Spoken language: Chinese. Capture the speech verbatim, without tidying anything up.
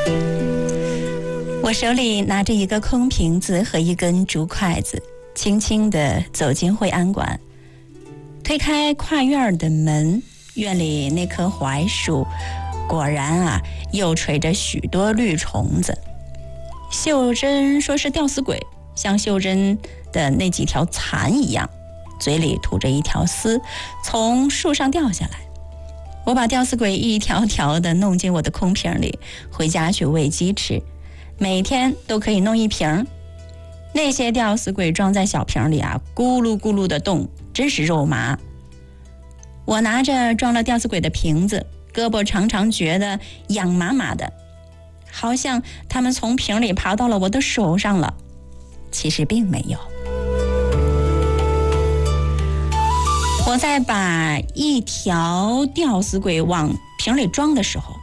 我手里拿着一个空瓶子和一根竹筷子，轻轻地走进惠安馆，推开跨院的门，院里那棵槐树果然啊，又垂着许多绿虫子。秀珍说是吊死鬼，像秀珍的那几条蚕一样，嘴里吐着一条丝，从树上掉下来。我把吊死鬼一条条的弄进我的空瓶里，回家去喂鸡吃，每天都可以弄一瓶。那些吊死鬼装在小瓶里啊，咕噜咕噜的动，真是肉麻。我拿着装了吊死鬼的瓶子，胳膊常常觉得痒麻麻的，好像他们从瓶里爬到了我的手上了。其实并没有。我在把一条吊死鬼往瓶里装的时候，